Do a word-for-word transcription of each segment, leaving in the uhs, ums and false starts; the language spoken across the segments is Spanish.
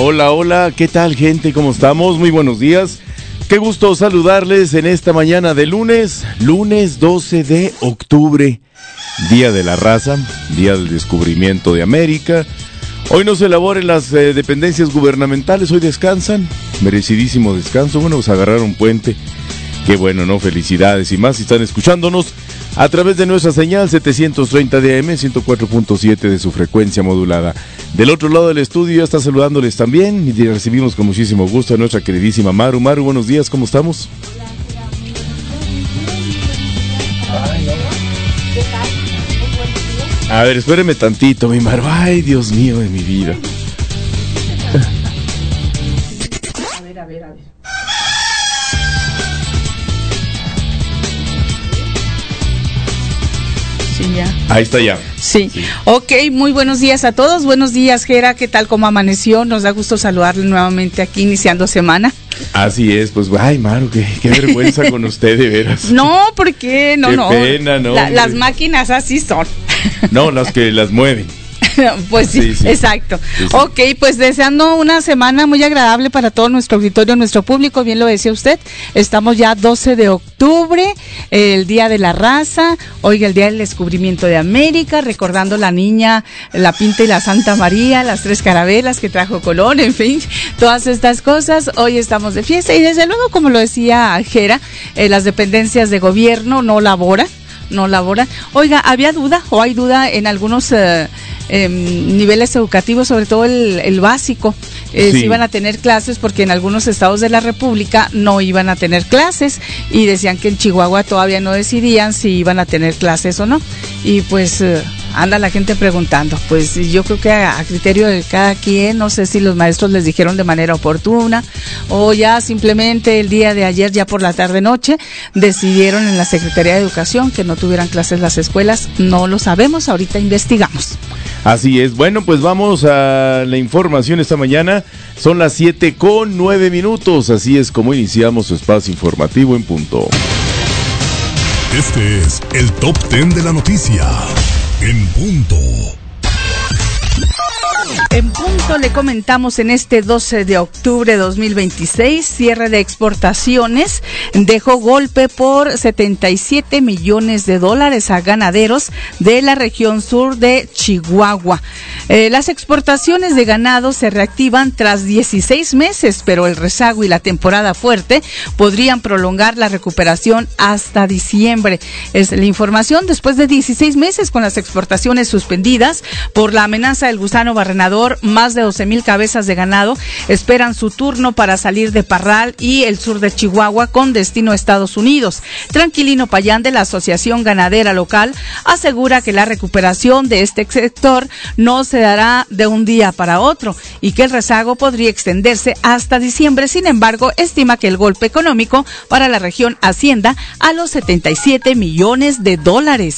Hola, hola, ¿qué tal, gente? ¿Cómo estamos? Muy buenos días. Qué gusto saludarles en esta mañana de lunes, lunes doce de octubre, Día de la Raza, Día del Descubrimiento de América. Hoy no se elaboran las eh, dependencias gubernamentales, hoy descansan, merecidísimo descanso. Bueno, pues agarraron puente. Qué bueno, ¿no? Felicidades y más si están escuchándonos a través de nuestra señal setecientos treinta de A M, ciento cuatro punto siete de su frecuencia modulada. Del otro lado del estudio ya está saludándoles también y recibimos con muchísimo gusto a nuestra queridísima Maru. Maru, buenos días, ¿cómo estamos? A ver, espéreme tantito, mi Maru. Ay, Dios mío de mi vida. A ver, a ver, a ver. Sí, ya. Ahí está ya. Sí. sí, ok, muy buenos días a todos, buenos días, Jera, ¿qué tal, cómo amaneció? Nos da gusto saludarle nuevamente aquí iniciando semana. Así es, pues, ay, Maru, qué, qué vergüenza con usted, de veras. No, ¿por qué? No, qué no. pena, no. La, las máquinas así son. No, las que las mueven. Pues sí, sí, sí. exacto. Sí, sí. Ok, pues deseando una semana muy agradable para todo nuestro auditorio, nuestro público, bien lo decía usted, estamos ya doce de octubre, el Día de la Raza, hoy el Día del Descubrimiento de América, recordando la niña, la Pinta y la Santa María, las tres carabelas que trajo Colón, en fin, todas estas cosas, hoy estamos de fiesta y desde luego, como lo decía Jera, eh, las dependencias de gobierno no laboran, no laboran. Oiga, ¿había duda o hay duda en algunos eh, eh, niveles educativos, sobre todo el, el básico? Eh, sí. Si iban a tener clases, porque en algunos estados de la República no iban a tener clases y decían que en Chihuahua todavía no decidían si iban a tener clases o no. Y pues eh, anda la gente preguntando. Pues yo creo que a, a criterio de cada quien, no sé si los maestros les dijeron de manera oportuna o ya simplemente el día de ayer, ya por la tarde-noche, decidieron en la Secretaría de Educación que no tuvieran clases las escuelas. No lo sabemos, ahorita investigamos. Así es, bueno, pues vamos a la información esta mañana. Son las siete con nueve minutos, así es como iniciamos su espacio informativo en punto. Este es el Top Ten de la noticia, en punto. En punto le comentamos en este doce de octubre de dos mil veintiséis, cierre de exportaciones, dejó golpe por setenta y siete millones de dólares a ganaderos de la región sur de Chihuahua. Eh, las exportaciones de ganado se reactivan tras dieciséis meses, pero el rezago y la temporada fuerte podrían prolongar la recuperación hasta diciembre. Es la información después de dieciséis meses con las exportaciones suspendidas por la amenaza del gusano barrenador. Más de doce mil cabezas de ganado esperan su turno para salir de Parral y el sur de Chihuahua con destino a Estados Unidos. Tranquilino Payán, de la Asociación Ganadera Local, asegura que la recuperación de este sector no se dará de un día para otro y que el rezago podría extenderse hasta diciembre. Sin embargo, estima que el golpe económico para la región ascienda a los setenta y siete millones de dólares.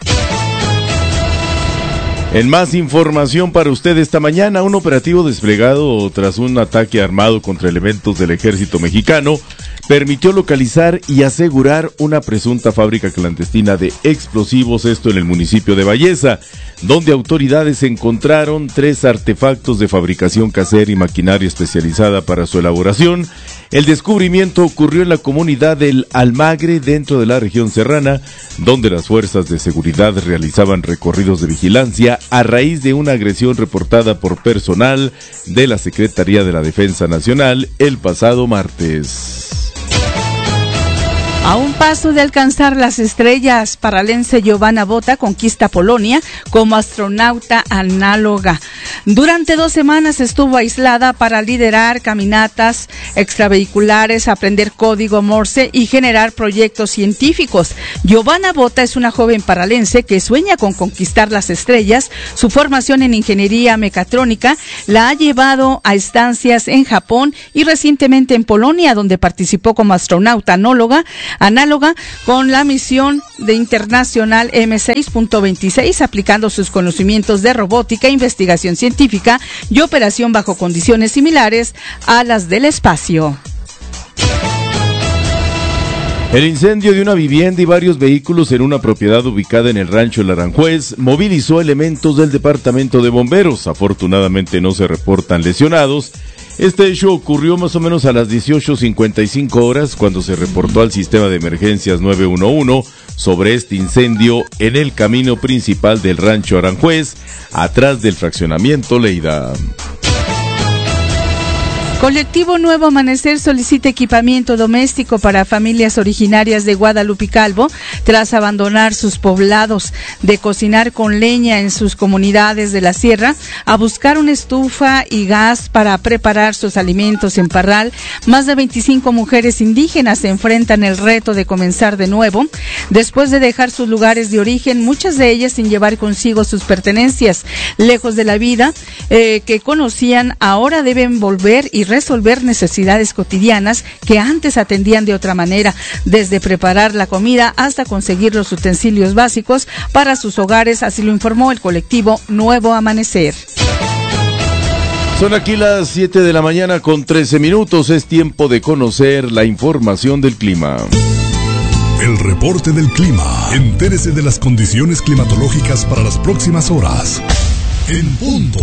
En más información para usted esta mañana, un operativo desplegado tras un ataque armado contra elementos del ejército mexicano permitió localizar y asegurar una presunta fábrica clandestina de explosivos, esto en el municipio de Valleza, donde autoridades encontraron tres artefactos de fabricación casera y maquinaria especializada para su elaboración. El descubrimiento ocurrió en la comunidad del Almagre, dentro de la región serrana, donde las fuerzas de seguridad realizaban recorridos de vigilancia a raíz de una agresión reportada por personal de la Secretaría de la Defensa Nacional el pasado martes. A un paso de alcanzar las estrellas, paralense Giovanna Botta conquista Polonia como astronauta análoga. Durante dos semanas estuvo aislada para liderar caminatas extravehiculares, aprender código Morse y generar proyectos científicos. Giovanna Botta es una joven paralense que sueña con conquistar las estrellas. Su formación en ingeniería mecatrónica la ha llevado a estancias en Japón y recientemente en Polonia, donde participó como astronauta análoga. análoga con la misión de internacional eme seis punto veintiséis, aplicando sus conocimientos de robótica, investigación científica y operación bajo condiciones similares a las del espacio. El incendio de una vivienda y varios vehículos en una propiedad ubicada en el rancho El Aranjuez movilizó elementos del departamento de bomberos. Afortunadamente no se reportan lesionados. Este hecho ocurrió más o menos a las dieciocho cincuenta y cinco horas cuando se reportó al sistema de emergencias nueve uno uno sobre este incendio en el camino principal del rancho Aranjuez, atrás del fraccionamiento Leida. Colectivo Nuevo Amanecer solicita equipamiento doméstico para familias originarias de Guadalupe y Calvo tras abandonar sus poblados, de cocinar con leña en sus comunidades de la sierra a buscar una estufa y gas para preparar sus alimentos en Parral. Más de veinticinco mujeres indígenas se enfrentan el reto de comenzar de nuevo después de dejar sus lugares de origen, muchas de ellas sin llevar consigo sus pertenencias. Lejos de la vida eh, que conocían, ahora deben volver y resolver necesidades cotidianas que antes atendían de otra manera, desde preparar la comida hasta conseguir los utensilios básicos para sus hogares, así lo informó el colectivo Nuevo Amanecer. Son aquí las siete de la mañana con trece minutos, es tiempo de conocer la información del clima. El reporte del clima. Entérese de las condiciones climatológicas para las próximas horas. En punto.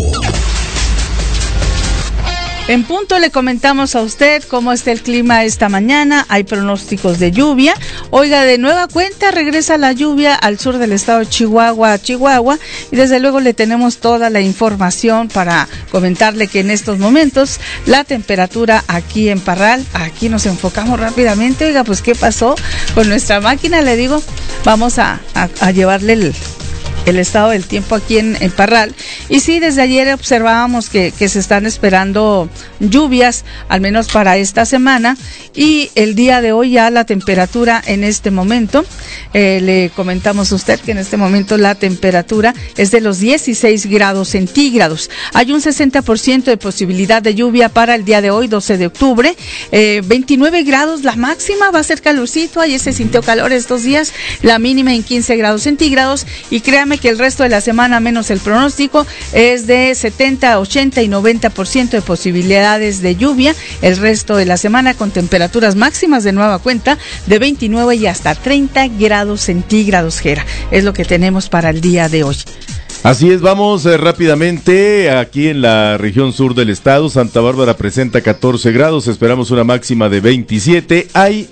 En punto le comentamos a usted cómo está el clima esta mañana. Hay pronósticos de lluvia. Oiga, de nueva cuenta regresa la lluvia al sur del estado de Chihuahua, Chihuahua, y desde luego le tenemos toda la información para comentarle que en estos momentos la temperatura aquí en Parral, aquí nos enfocamos rápidamente. Oiga, pues ¿qué pasó con nuestra máquina? Le digo, vamos a, a, a llevarle el... el estado del tiempo aquí en, en Parral. Y sí, desde ayer observábamos que, que se están esperando lluvias, al menos para esta semana, y el día de hoy ya la temperatura en este momento, eh, le comentamos a usted que en este momento la temperatura es de los dieciséis grados centígrados. Hay un sesenta por ciento de posibilidad de lluvia para el día de hoy, doce de octubre, eh, veintinueve grados la máxima, va a ser calorcito, ayer se sintió calor estos días, la mínima en quince grados centígrados, y créame que el resto de la semana, menos el pronóstico, es de setenta, ochenta y noventa por ciento de posibilidades de lluvia. El resto de la semana con temperaturas máximas de nueva cuenta de veintinueve y hasta treinta grados centígrados, Jera. Es lo que tenemos para el día de hoy. Así es, vamos eh, rápidamente aquí en la región sur del estado. Santa Bárbara presenta catorce grados, esperamos una máxima de veintisiete. Hay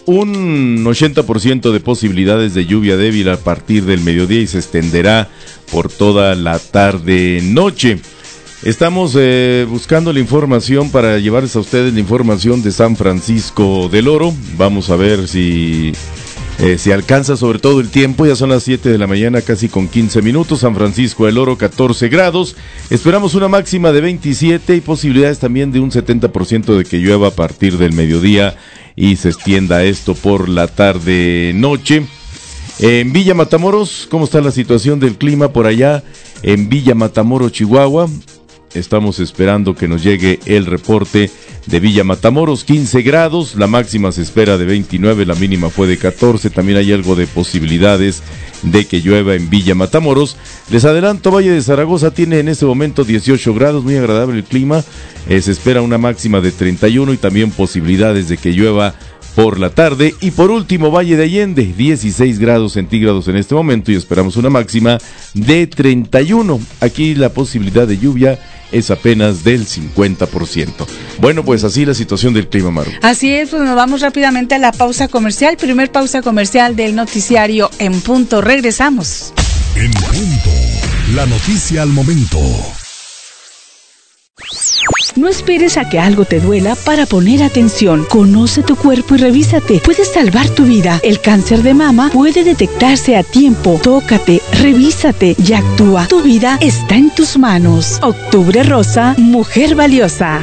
un ochenta por ciento de posibilidades de lluvia débil a partir del mediodía y se extenderá por toda la tarde-noche. Estamos eh, buscando la información para llevarles a ustedes la información de San Francisco del Oro. Vamos a ver si, eh, si alcanza sobre todo el tiempo. Ya son las siete de la mañana, casi con quince minutos. San Francisco del Oro, catorce grados. Esperamos una máxima de veintisiete y posibilidades también de un setenta por ciento de que llueva a partir del mediodía y se extienda esto por la tarde-noche. En Villa Matamoros, ¿cómo está la situación del clima por allá? En Villa Matamoros, Chihuahua, estamos esperando que nos llegue el reporte de Villa Matamoros, quince grados, la máxima se espera de veintinueve, la mínima fue de catorce, también hay algo de posibilidades de que llueva en Villa Matamoros. Les adelanto, Valle de Zaragoza tiene en este momento dieciocho grados, muy agradable el clima, eh, se espera una máxima de treinta y uno y también posibilidades de que llueva por la tarde. Y por último, Valle de Allende, dieciséis grados centígrados en este momento y esperamos una máxima de treinta y uno. Aquí la posibilidad de lluvia es apenas del cincuenta por ciento. Bueno, pues así la situación del clima, Maru. Así es, pues nos vamos rápidamente a la pausa comercial, primer pausa comercial del noticiario En Punto. Regresamos. En Punto, la noticia al momento. No esperes a que algo te duela para poner atención. Conoce tu cuerpo y revísate. Puedes salvar tu vida. El cáncer de mama puede detectarse a tiempo. Tócate, revísate y actúa. Tu vida está en tus manos. Octubre Rosa, mujer valiosa.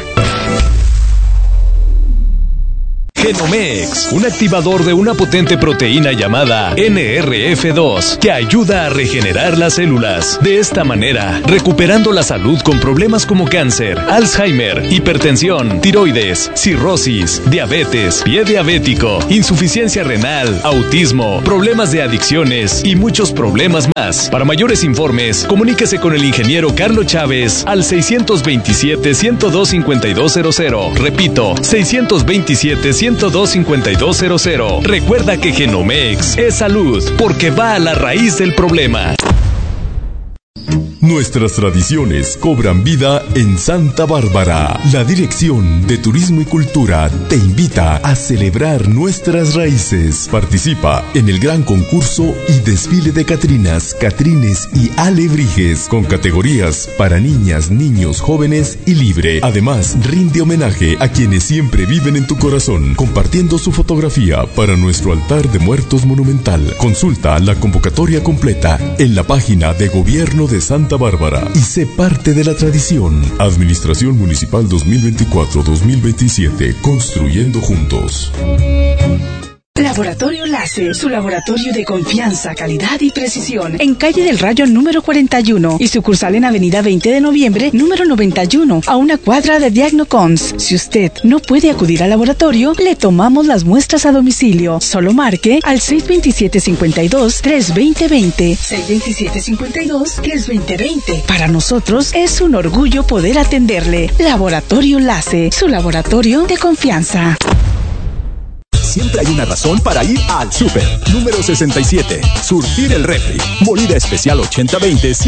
Genomex, un activador de una potente proteína llamada N R F dos que ayuda a regenerar las células. De esta manera, recuperando la salud con problemas como cáncer, Alzheimer, hipertensión, tiroides, cirrosis, diabetes, pie diabético, insuficiencia renal, autismo, problemas de adicciones y muchos problemas más. Para mayores informes, comuníquese con el ingeniero Carlos Chávez al seiscientos veintisiete, ciento dos, cincuenta y dos cero cero. Repito, seiscientos veintisiete, ciento cero dos, cinco dos cero cero. Recuerda que Genomex es salud, porque va a la raíz del problema. Nuestras tradiciones cobran vida en Santa Bárbara. La Dirección de Turismo y Cultura te invita a celebrar nuestras raíces. Participa en el gran concurso y desfile de Catrinas, Catrines y alebrijes con categorías para niñas, niños, jóvenes y libre. Además, rinde homenaje a quienes siempre viven en tu corazón, compartiendo su fotografía para nuestro altar de muertos monumental. Consulta la convocatoria completa en la página de Gobierno de Santa Bárbara y sé parte de la tradición. Administración Municipal dos mil veinticuatro a dos mil veintisiete, construyendo juntos. Laboratorio LACE, su laboratorio de confianza, calidad y precisión, en calle del Rayo número cuarenta y uno y sucursal en avenida veinte de noviembre número noventa y uno, a una cuadra de Diagnocons. Si usted no puede acudir al laboratorio, le tomamos las muestras a domicilio. Solo marque al seis veintisiete, cincuenta y dos, tres veinte veinte. seis veintisiete, cincuenta y dos, tres veinte veinte. Para nosotros es un orgullo poder atenderle. Laboratorio LACE, su laboratorio de confianza. Siempre hay una razón para ir al súper. Número sesenta y siete. Surtir el refri. Molida especial ochenta veinte.